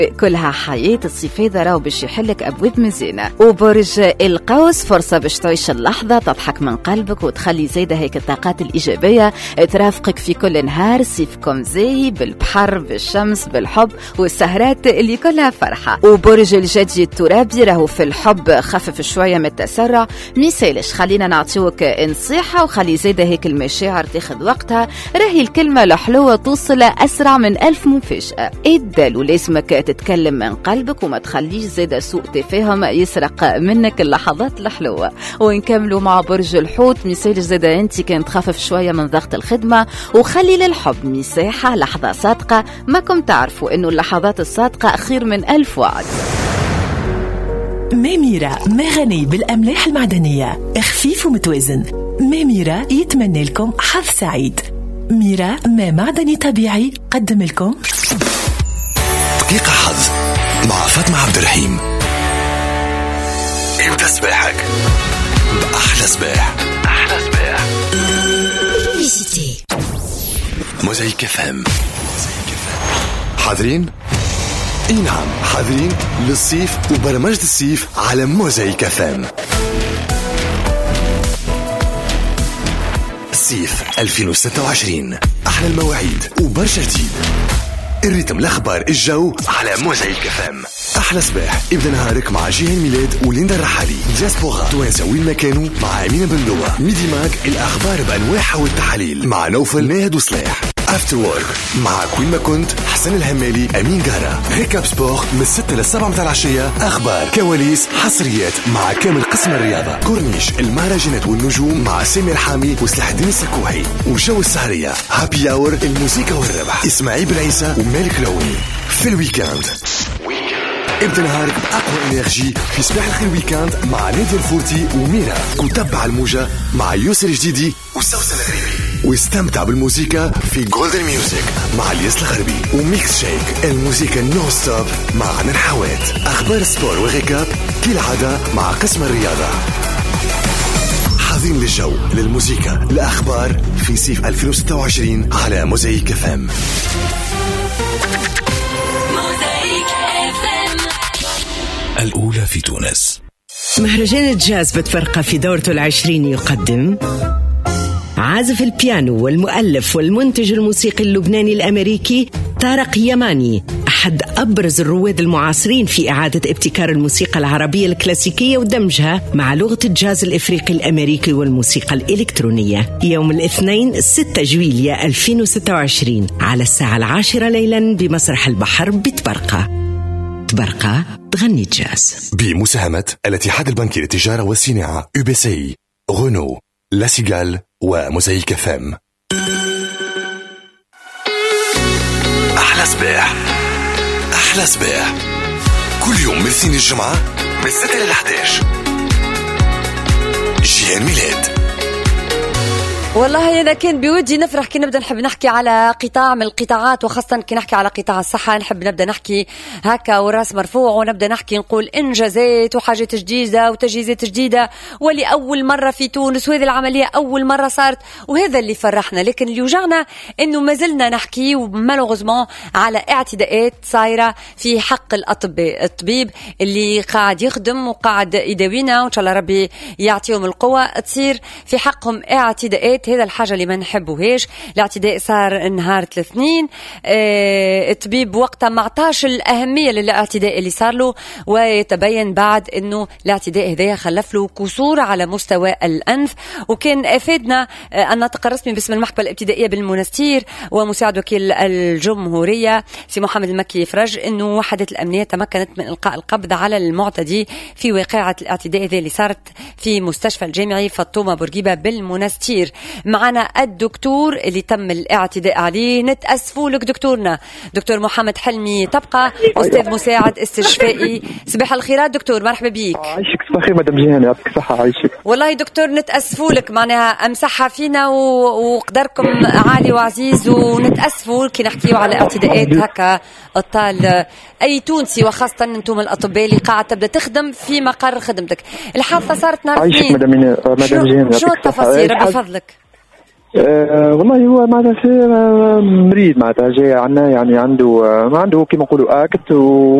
كلها حياة الصيف هذا راهو باش يحلك أبواب مزينة. وبرج القوس فرصة باش تعيش اللحظة، تضحك من قلبك وتخلي زايدة هيك الطاقات الإيجابية ترافقك في كل نهار. صيفكم زاهي بالبحر بالشمس بالحب والسهرات اللي كلها فرحة. وبرج الجدي الترابي راهو في الحب خفف شوية من التسرع، ميسالش خلينا نعطيوك نصيحة وخلي زايدة هيك المشاعر تاخد وقتها، راهي الكلمة الحلوة توصل أسرع من 1000 مفاجأة. الدلو لازمك تتكلم من قلبك وما تخليش زايدة سوء تفاهم يسرق منك اللحظات الحلوة. ونكملوا مع برج الحوت، ميسالش زايدة انت كانت تخفف شوية من ضغط الخدمة وخلي للحب مساحة. لحظة صادقة، ماكم تعرفوا انه اللحظات الصادقة خير من 1000 وعد. ميميرا ما غني بالأملاح المعدنية، خفيف ومتوازن. ميميرا يتمنى لكم حظ سعيد. ميرا ما معدني طبيعي قدم لكم دقيقة حظ مع فاطمة عبد الرحيم. ابدأ صباحك بأحلى صباح. أحلى صباح. موزايك FM. حاضرين؟ اي نعم حاضرين للصيف وبرمجة الصيف على موزايك FM. الصيف 2026 أحلى المواعيد وبرشا جديد. الريتم الأخبار الجو على موزايك FM. أحلى صباح ابدأ نهارك مع جيهان ميلاد وليندا الرحالي. دياسبورا توانسة وين ما كانوا مع أمينة بندوة. ميدي ماك الأخبار بأنواعها والتحاليل مع نوفل ناهد وصلاح. افتر وورك مع كوين ما كنت حسن الهمالي أمين جارة. ريكاب سبور من 6 ل 7 متاع العشية. أخبار كواليس حصريات مع كامل قسم الرياضة. كورنيش المهرجانات والنجوم مع سامي الحامي وسلاح الدين السكوحي. وجو السهرية هابي اور الموسيقى والربح إسماعيل بن عيسى ومالك لوني. في الويكاند ابدأ نهارك بأقوى إنرجي في صباح الخير ويكاند مع نادية الفورتي وميرا. وتبع الموجة مع يوسر الجديدي وسوسن الغريبي. واستمتع بالموسيقى في جولدن ميوزك مع الياس الغربي. وميكس شيك الموسيقى نو ستوب مع عنان حوات. أخبار السبور وغيكاب كالعادة مع قسم الرياضة. حاضرين للجو للموسيقى الأخبار في صيف 2026 على موزايك FM. الأولى في تونس. مهرجان الجاز بتفرقة في دورته 20 يقدم عازف البيانو والمؤلف والمنتج الموسيقي اللبناني الأمريكي طارق يماني، أحد أبرز الرواد المعاصرين في إعادة ابتكار الموسيقى العربية الكلاسيكية ودمجها مع لغة الجاز الإفريقي الأمريكي والموسيقى الإلكترونية. يوم الاثنين 6 جويلية 2026 على الساعة 10 ليلا بمسرح البحر بتبرقة. تبرقة تغني جاز بمساهمة الاتحاد البنكي للتجارة والصناعة UBCI غونو لاسيغال وموزايك FM. أحلى صباح. أحلى صباح كل يوم من الاثنين الجمعة من 6 ل 11. جيهان ميلاد. والله أنا كان بودي نفرح كي نبدأ نحب نحكي على قطاع من القطاعات، وخاصة كي نحكي على قطاع الصحة نحب نبدأ نحكي هكا والراس مرفوع ونبدأ نحكي نقول إنجازات وحاجات جديدة وتجهيزات جديدة ولأول مرة في تونس، وهذه العملية أول مرة صارت وهذا اللي فرحنا. لكن اللي يوجعنا إنه ما زلنا نحكي ومالوغزمون على اعتداءات صايرة في حق الأطباء. الطبيب اللي قاعد يخدم وقاعد يداوينا وإن شاء الله ربي يعطيهم القوة تصير في حقهم اعتداءات. هذا الحاجة اللي ما نحبوهاش. الاعتداء صار نهار الاثنين، الطبيب وقتها ما عطاش الأهمية للاعتداء اللي صار له، ويتبين بعد انه الاعتداء هذا خلف له كسور على مستوى الأنف. وكان افادنا الناطق الرسمي باسم المحكمة الابتدائية بالمنستير ومساعد وكيل الجمهورية سي محمد المكي فرج انه وحدات الأمنية تمكنت من إلقاء القبض على المعتدي في واقعة الاعتداء هذه اللي صارت في مستشفى الجامعي فاطمة بورقيبة بالمنستير. معنا الدكتور اللي تم الاعتداء عليه. نتأسفوا لك دكتورنا دكتور محمد حلمي تبقى أستاذ مساعد استشفائي. صباح الخيرات دكتور، مرحبا بيك. عايشك صباح الخير مدام جيهان، يعطيك الصحة. عايشك. والله دكتور نتأسفوا لك، معناها أمسحها فينا وقدركم عالي وعزيز، ونتأسفوا كي نحكيوا على اعتداءات هكا الطال أي تونسي، وخاصة أنتم الأطباء اللي قاعد تبدأ تخدم في مقر خدمتك. الحادثة صارت نهار الاثنين. مدام جيهان، شو التفاصيل بفضلك؟ والله هو معناتها مريض، معناتها جاي عندنا يعني عنده كيما نقولوا اكت